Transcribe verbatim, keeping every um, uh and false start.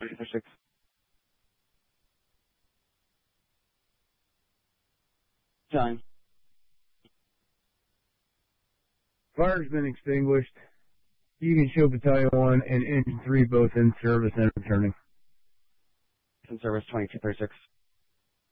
thirty-six. Done. Fire's been extinguished. You can show Battalion one and Engine three both in service and returning. In service twenty-two thirty-six.